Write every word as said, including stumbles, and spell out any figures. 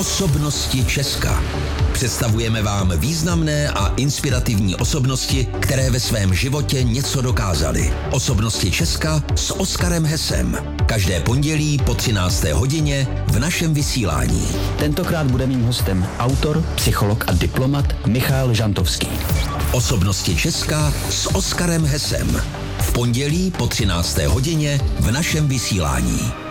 Osobnosti Česka. Představujeme vám významné a inspirativní osobnosti, které ve svém životě něco dokázaly. Osobnosti Česka s Oskarem Hesem. Každé pondělí po třinácté hodině v našem vysílání. Tentokrát bude mým hostem autor, psycholog a diplomat Michal Žantovský. Osobnosti Česka s Oskarem Hesem. V pondělí po třinácté hodině v našem vysílání.